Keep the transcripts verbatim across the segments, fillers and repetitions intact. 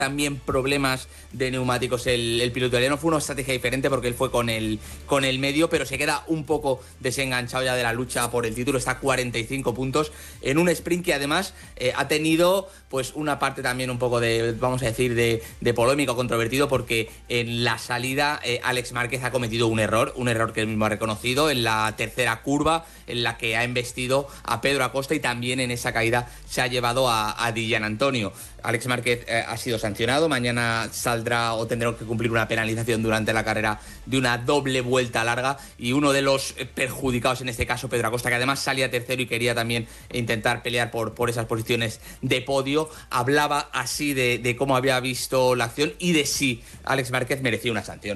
también problemas de neumáticos el, el piloto italiano. Fue una estrategia diferente porque él fue con el, con el medio, pero se queda un poco desenganchado ya de la lucha por el título. Está a cuarenta y cinco puntos en un sprint que además eh, ha tenido pues una parte también un poco de, vamos a decir, de, de polémico, controvertido, porque en la salida eh, Alex Márquez ha cometido un error, un error que él mismo ha reconocido en la tercera curva, en la que ha embestido a Pedro Acosta, y también en esa caída se ha llevado a, a Di Gianantonio. Alex Márquez eh, ha sido sancionado, mañana saldrá o tendrá que cumplir una penalización durante la carrera de una doble vuelta larga, y uno de los perjudicados en este caso, Pedro Acosta, que además salía tercero y quería también intentar pelear por, por esas posiciones de podio, hablaba así de, de cómo había visto la acción y de si Alex Márquez merecía una sanción.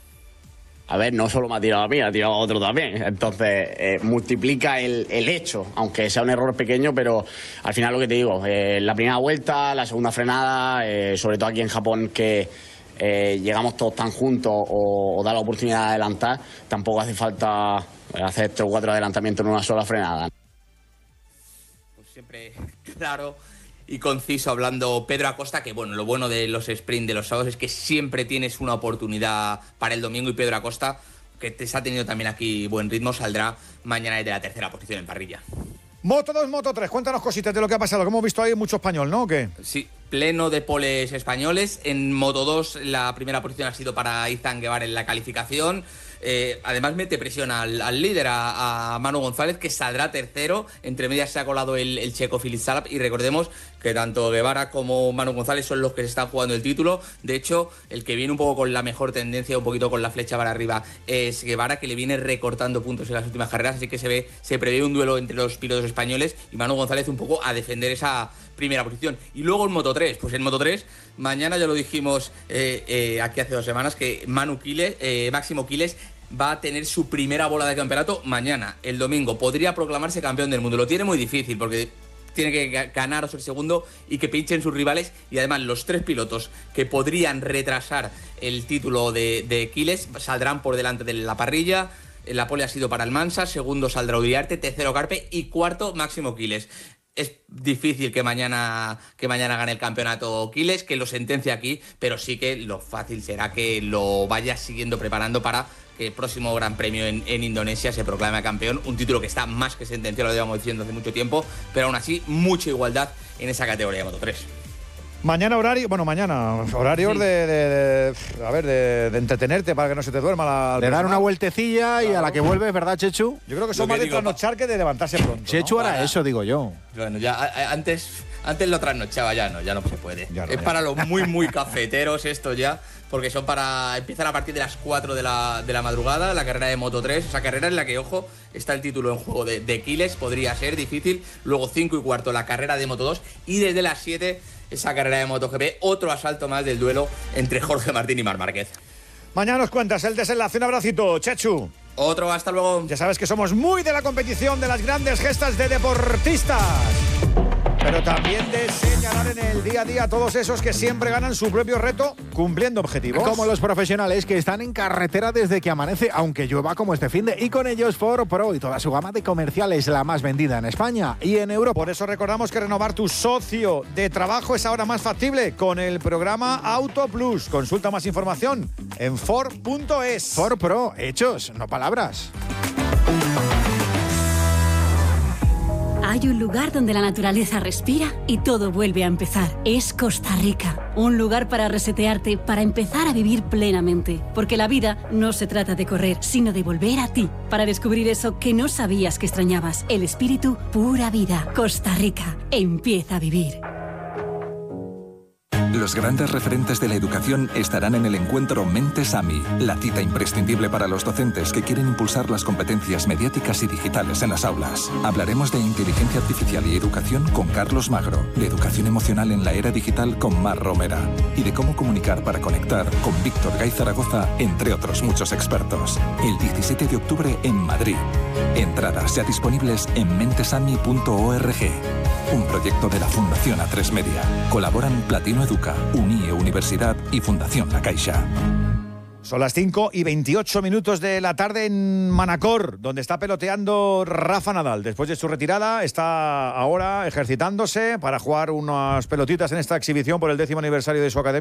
A ver, no solo me ha tirado a mí, ha tirado a otro también. Entonces, eh, multiplica el, el hecho, aunque sea un error pequeño, pero al final lo que te digo, eh, la primera vuelta, la segunda frenada, eh, sobre todo aquí en Japón, que eh, llegamos todos tan juntos o, o da la oportunidad de adelantar, tampoco hace falta hacer tres o cuatro adelantamientos en una sola frenada. Pues siempre claro y conciso hablando Pedro Acosta, que bueno, lo bueno de los sprint de los sábados es que siempre tienes una oportunidad para el domingo, y Pedro Acosta, que te ha tenido también aquí buen ritmo, saldrá mañana desde la tercera posición en parrilla. Moto dos, Moto tres, cuéntanos cositas de lo que ha pasado, que hemos visto ahí mucho español, ¿no? ¿O qué? Sí, pleno de poles españoles. En Moto dos la primera posición ha sido para Izan Guevara en la calificación. Eh, además mete presión al, al líder, a, a Manu González, que saldrá tercero. Entre medias se ha colado el, el checo Filip Salap, y recordemos que tanto Guevara como Manu González son los que se están jugando el título. De hecho, el que viene un poco con la mejor tendencia, un poquito con la flecha para arriba, es Guevara, que le viene recortando puntos en las últimas carreras, así que se ve, se prevé un duelo entre los pilotos españoles, y Manu González un poco a defender esa primera posición. Y luego en Moto tres, pues en Moto tres, mañana ya lo dijimos eh, eh, aquí hace dos semanas, que Manu Quiles, eh, Máximo Quiles va a tener su primera bola de campeonato mañana. El domingo podría proclamarse campeón del mundo. Lo tiene muy difícil porque tiene que ganar o ser segundo y que pinchen sus rivales, y además los tres pilotos que podrían retrasar el título de, de Quiles saldrán por delante de la parrilla. La pole ha sido para Almansa, segundo saldrá Uriarte, tercero Carpe y cuarto Máximo Quiles. Es difícil que mañana, que mañana gane el campeonato Quiles, que lo sentencia aquí, pero sí que lo fácil será que lo vaya siguiendo preparando para que el próximo Gran Premio en, en Indonesia se proclame campeón. Un título que está más que sentenciado, lo llevamos diciendo hace mucho tiempo, pero aún así mucha igualdad en esa categoría de Moto tres. Mañana horario, bueno, mañana horarios sí. de, de, de, a ver, de, de entretenerte para que no se te duerma la... De dar una vueltecilla, claro. Y a la que vuelves, ¿verdad, Chechu? Yo creo que son más de trasnochar que de levantarse pronto. Chechu, ¿no? Hará para... eso, digo yo. Bueno, ya antes, antes lo trasnochaba, ya no, ya no se puede. Ya no, es ya. Para los muy, muy cafeteros esto ya, porque son para... Empiezan a partir de las cuatro de la, de la madrugada, la carrera de Moto tres, esa carrera en la que, ojo, está el título en juego de, de Quiles, podría ser difícil. Luego cinco y cuarto la carrera de Moto dos, y desde las siete... esa carrera de MotoGP, otro asalto más del duelo entre Jorge Martín y Marc Márquez. Mañana nos cuentas el desenlace. Un abracito, Chechu. Otro, hasta luego. Ya sabes que somos muy de la competición, de las grandes gestas de deportistas, pero también de señalar en el día a día a todos esos que siempre ganan su propio reto cumpliendo objetivos. Como los profesionales que están en carretera desde que amanece, aunque llueva como este finde, y con ellos Ford Pro y toda su gama de comerciales, la más vendida en España y en Europa. Por eso recordamos que renovar tu socio de trabajo es ahora más factible con el programa Auto Plus. Consulta más información en Ford punto es. Ford Pro, hechos, no palabras. Hay un lugar donde la naturaleza respira y todo vuelve a empezar. Es Costa Rica. Un lugar para resetearte, para empezar a vivir plenamente. Porque la vida no se trata de correr, sino de volver a ti. Para descubrir eso que no sabías que extrañabas. El espíritu pura vida. Costa Rica. Empieza a vivir. Los grandes referentes de la educación estarán en el encuentro Mentes A M I, la cita imprescindible para los docentes que quieren impulsar las competencias mediáticas y digitales en las aulas. Hablaremos de inteligencia artificial y educación con Carlos Magro, de educación emocional en la era digital con Mar Romera y de cómo comunicar para conectar con Víctor Gay Zaragoza, entre otros muchos expertos. El diecisiete de octubre en Madrid. Entradas ya disponibles en mentesami punto org. Un proyecto de la Fundación A tres Media. Colaboran Platino Educa, Unie Universidad y Fundación La Caixa. Son las cinco y veintiocho minutos de la tarde en Manacor, donde está peloteando Rafa Nadal. Después de su retirada, está ahora ejercitándose para jugar unas pelotitas en esta exhibición por el décimo aniversario de su academia.